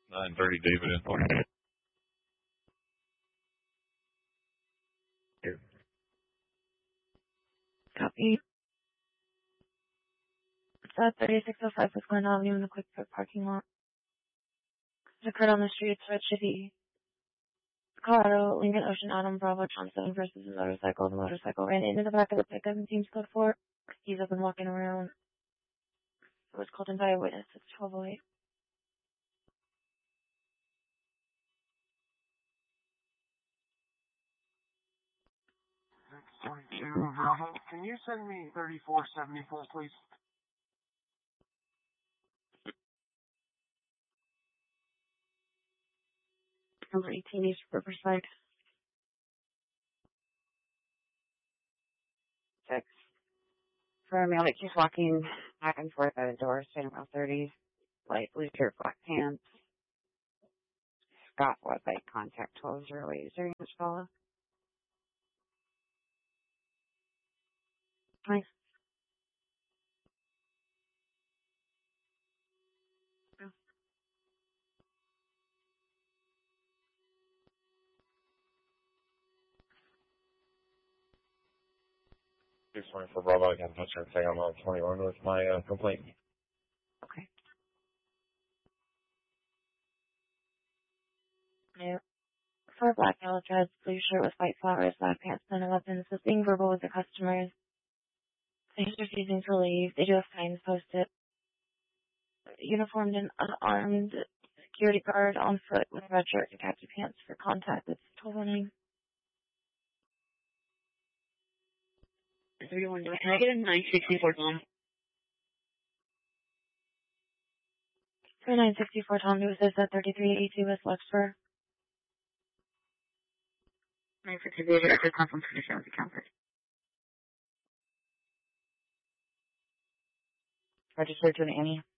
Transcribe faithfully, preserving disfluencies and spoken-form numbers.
nine thirty, David in. Copy. It's at thirty-six oh five West Glen Avenue in the Quick Trip parking lot. It occurred on the streets Red City, Colorado, Lincoln Ocean, Adam, Bravo, Johnson versus a motorcycle. The motorcycle ran into the back of the pickup and seems code four. He's up and walking around. It was called in by a witness. It's twelve oh eight. Can you send me thirty-four seventy-four, please? Number eighteen East Riverside. Six. For a male that keeps walking back and forth by the door, standing about thirty, light blue shirt, black pants. Scott Wood, light contact, twelve oh eight. Is there any follow? Nice. six twenty-four Bravo, I got touch and say I'm on twenty-one with my uh, complaint. Okay. Yeah. For black yellow dreads, blue shirt with white flowers, black pants, and weapons, was being verbal with the customers. He's refusing to leave. They do have signs posted. Uniformed and unarmed security guard on foot with red shirt and khaki pants for contact. It's twelve oh nine. thirty-one, can I get a nine sixty-four Tom? For nine sixty-four Tom, who says that thirty-three eighty-two West Luxford. nine sixty-four, I could come from tradition with the counter. Registered to an Annie.